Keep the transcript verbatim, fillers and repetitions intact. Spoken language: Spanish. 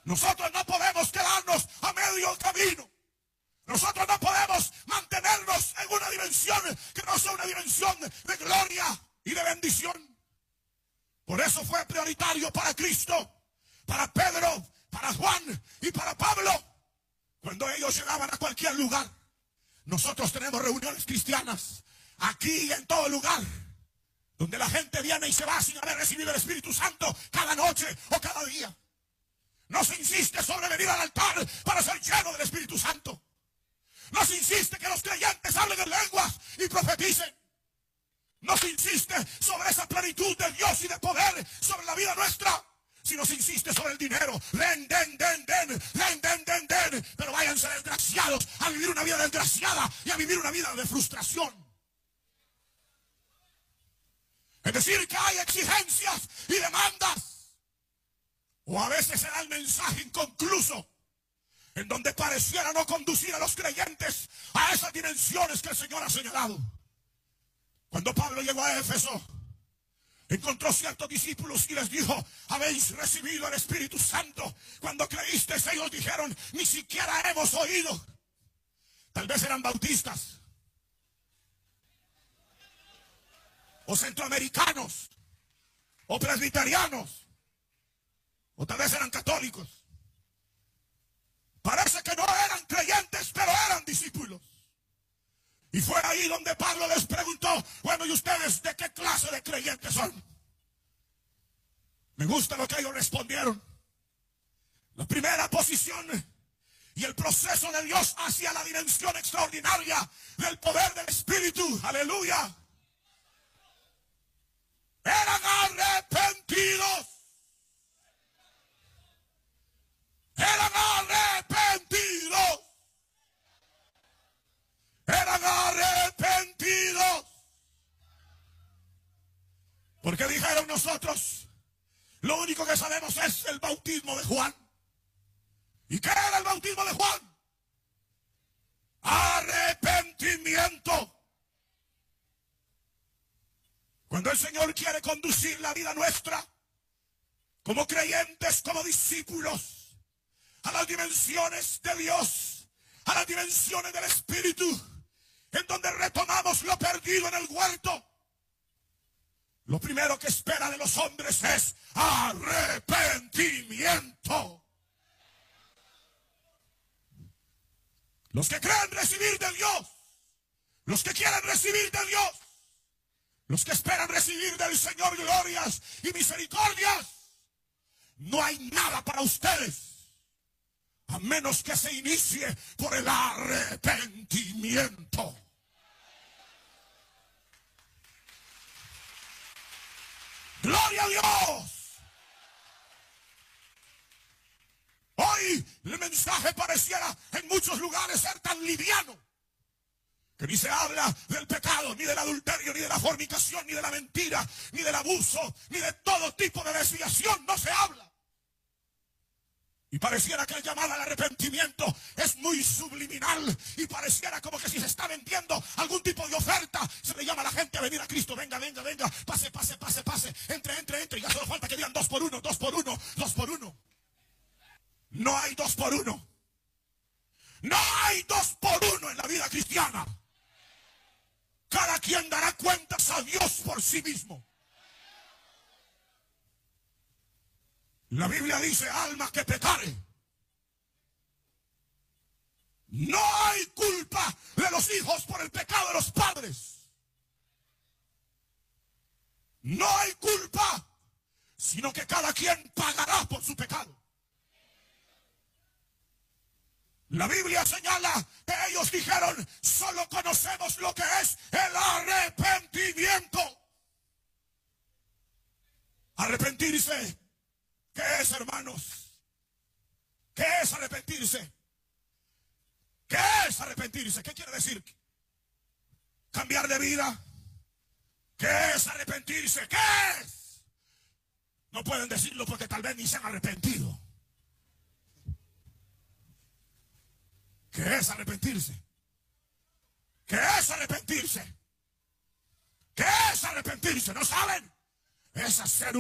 Nosotros no podemos quedarnos a medio camino. Nosotros no podemos mantenernos en una dimensión que no sea una dimensión de gloria y de bendición. Por eso fue prioritario para Cristo, para Pedro, para Juan y para Pablo. Cuando ellos llegaban a cualquier lugar, nosotros tenemos reuniones cristianas aquí y en todo lugar, donde la gente viene y se va sin haber recibido el Espíritu Santo cada noche o cada día. No se insiste sobre venir al altar para ser lleno del Espíritu Santo. No se insiste que los creyentes hablen en lenguas y profeticen. No se insiste sobre esa plenitud de Dios y de poder sobre la vida nuestra, sino se insiste sobre el dinero. Den, den, den, den, den, den, den, den. Pero váyanse desgraciados a vivir una vida desgraciada y a vivir una vida de frustración. Es decir, que hay exigencias y demandas. O a veces será el mensaje inconcluso, en donde pareciera no conducir a los creyentes a esas dimensiones que el Señor ha señalado. Cuando Pablo llegó a Éfeso, encontró ciertos discípulos y les dijo: habéis recibido el Espíritu Santo cuando creísteis. Ellos dijeron: ni siquiera hemos oído. Tal vez eran bautistas o centroamericanos o presbiterianos, o tal vez eran católicos. Parece que no eran creyentes, pero eran discípulos. Y fue ahí donde Pablo les preguntó: bueno, ¿y ustedes de qué clase de creyentes son? Me gusta lo que ellos respondieron. La primera posición y el proceso de Dios hacia la dimensión extraordinaria del poder del Espíritu, aleluya, eran arrepentidos. Eran arrepentidos. Eran arrepentidos. Porque dijeron: nosotros lo único que sabemos es el bautismo de Juan. ¿Y qué era el bautismo de Juan? Arrepentimiento. Cuando el Señor quiere conducir la vida nuestra, como creyentes, como discípulos, a las dimensiones de Dios, a las dimensiones del Espíritu, en donde retomamos lo perdido en el huerto, lo primero que espera de los hombres es arrepentimiento. Los que creen recibir de Dios, los que quieren recibir de Dios, los que esperan recibir del Señor glorias y misericordias, no hay nada para ustedes a menos que se inicie por el arrepentimiento. ¡Gloria a Dios! Hoy el mensaje pareciera en muchos lugares ser tan liviano, que ni se habla del pecado, ni del adulterio, ni de la fornicación, ni de la mentira, ni del abuso, ni de todo tipo de desviación. No se habla. Y pareciera que el llamado al arrepentimiento es muy subliminal. Y pareciera como que si se está vendiendo algún tipo de oferta, se le llama a la gente a venir a Cristo. Venga, venga, venga, pase, pase, pase, pase, entre, entre, entre. Y ya solo falta que digan dos por uno, dos por uno, dos por uno. No hay dos por uno. No hay dos por uno en la vida cristiana. Cada quien dará cuentas a Dios por sí mismo. La Biblia dice: alma que pecare. No hay culpa de los hijos por el pecado de los padres. No hay culpa, sino que cada quien pagará por su pecado. La Biblia señala que ellos dijeron: solo conocemos lo que es el arrepentimiento. Arrepentirse, ¿qué es, hermanos? ¿Qué es arrepentirse? ¿Qué es arrepentirse? ¿Qué quiere decir? ¿Cambiar de vida? ¿Qué es arrepentirse? ¿Qué es? No pueden decirlo porque tal vez ni se han arrepentido. ¿Qué es arrepentirse? ¿Qué es arrepentirse? ¿Qué es arrepentirse? ¿No saben? Es hacer un